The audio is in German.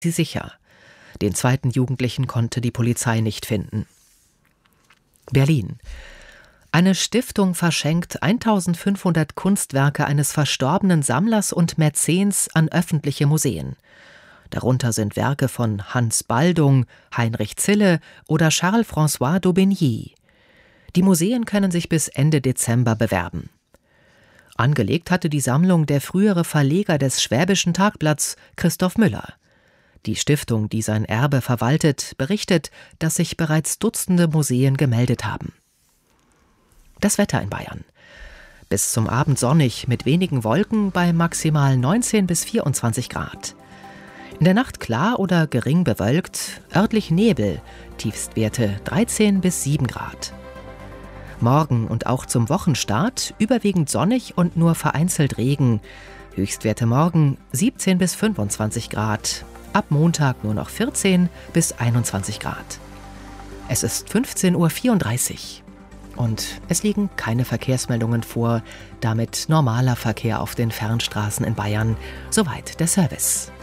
sie sicher. Den zweiten Jugendlichen konnte die Polizei nicht finden. Berlin. Eine Stiftung verschenkt 1500 Kunstwerke eines verstorbenen Sammlers und Mäzens an öffentliche Museen. Darunter sind Werke von Hans Baldung, Heinrich Zille oder Charles-François d'Aubigny. Die Museen können sich bis Ende Dezember bewerben. Angelegt hatte die Sammlung der frühere Verleger des Schwäbischen Tagblatts, Christoph Müller. Die Stiftung, die sein Erbe verwaltet, berichtet, dass sich bereits Dutzende Museen gemeldet haben. Das Wetter in Bayern. Bis zum Abend sonnig mit wenigen Wolken bei maximal 19 bis 24 Grad. In der Nacht klar oder gering bewölkt, örtlich Nebel, Tiefstwerte 13 bis 7 Grad. Morgen und auch zum Wochenstart überwiegend sonnig und nur vereinzelt Regen. Höchstwerte morgen 17 bis 25 Grad. Ab Montag nur noch 14 bis 21 Grad. Es ist 15:34 Uhr und es liegen keine Verkehrsmeldungen vor, damit normaler Verkehr auf den Fernstraßen in Bayern. Soweit der Service.